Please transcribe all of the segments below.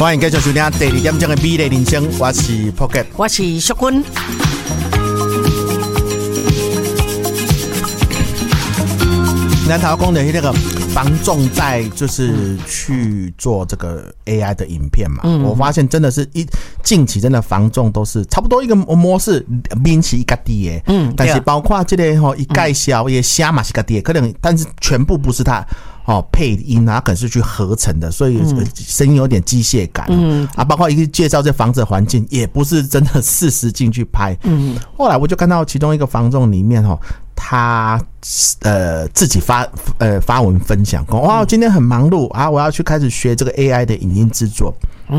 欢迎继续收听第二点钟的美丽人生，我是 Pocket， 我是淑君。 咱头讲的那个房仲在就是去做这个 AI 的影片嘛，我发现真的是近期真的房仲都是差不多一个模式，名气一个低的，但是包括这个吼一介绍也写嘛是个低，可能但是全部不是他。配音啊，可能是去合成的，所以声音有点机械感。包括一个介绍这房子的环境，也不是真的事实进去拍。后来我就看到其中一个房仲里面他自己发文分享，说哇，今天很忙碌啊，我要去开始学这个 AI 的影音制作。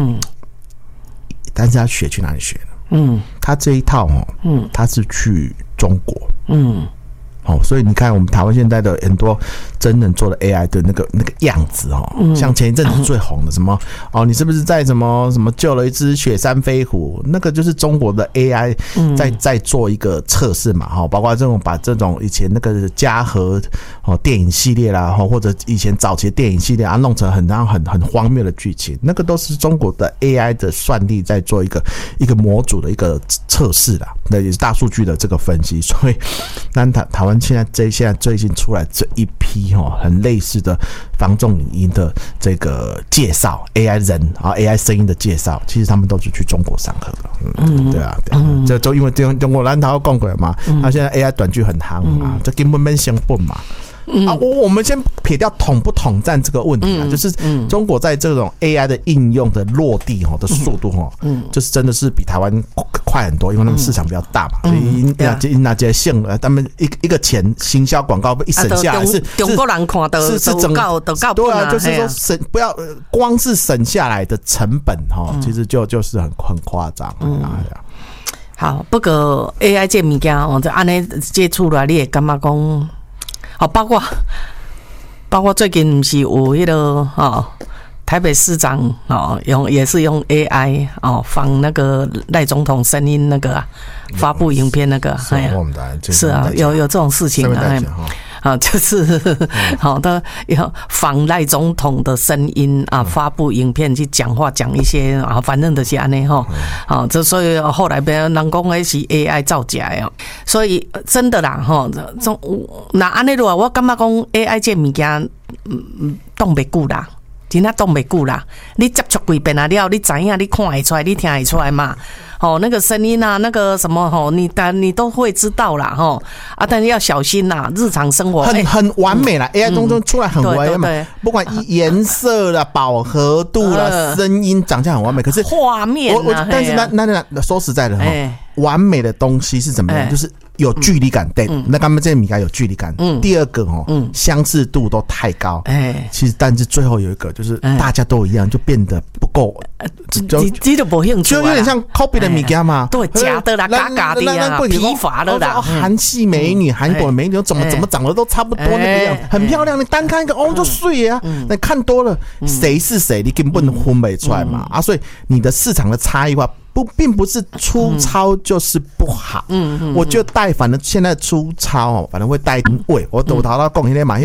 但是他去哪里学呢？他这一套他是去中国。所以你看，我们台湾现在的很多真人做的 AI 的那个样子像前一阵子最红的什么你是不是在什么救了一只雪山飞狐？那个就是中国的 AI 在做一个测试嘛，包括把这种以前那个嘉禾电影系列啦，或者以前早期的电影系列弄成很荒谬的剧情，那个都是中国的 AI 的算力在做一个模组的一个测试啦，那也是大数据的这个分析。所以台湾现在最近出来这一批很类似的房仲影音的这个介绍 AI 人AI 声音的介绍，其实他们都是去中国上课的。对啊，这就因为中国人他要讲过嘛，他现在 AI 短剧很夯嘛，这根本没相本嘛。我们先撇掉统不统战这个问题啊，就是中国在这种 AI 的应用的落地的速度就是真的是比台湾快很多，因为他们市场比较大嘛，所以那些线他们一个钱行销广告一省下来是中国人看到是整个对啊，就是说不要光是省下来的成本其实就是很夸张。 好，不过 AI 这物件就安尼接触来，你会感觉讲。包括最近不是有迄个台北市长也是用 AI 放那个赖总统声音那个发布影片那个，是啊，有这种事情就是的要仿赖总统的声音发布影片去讲话，讲一些反正就是安尼这所以后来别人讲那是 AI 造假的所以真的啦那安尼如果我感觉讲 AI 这物件挡袂久啦。真的挡袂久啦！你接触几遍了，你知影，你看得出来，你听得出来嘛？那个声音啊，那个什么你都会知道啦但是要小心啦，日常生活很完美啦 ，AI 中出来很完美，不管颜色啦、饱和度啦、声音长相很完美，可是画面但是那说实在的完美的东西是怎么样？就是有距离感，对，那他们这些米该有距离感。第二个相似度都太高，其实但是最后有一个就是大家都一样，就变得不够， 就不兴趣， 就有点像 copy 的米家嘛， 对，假的啦，嘎嘎的呀，疲乏的啦。 韩系美女、韩国的美女怎么长得都差不多那个样子，很漂亮。你单看一个就碎啊，那看多了谁是谁，你根本分不出来嘛所以你的市场的差异化。并不是粗糙就是不好，我觉得反正现在粗糙反正会带味。我头到讲那些嘛。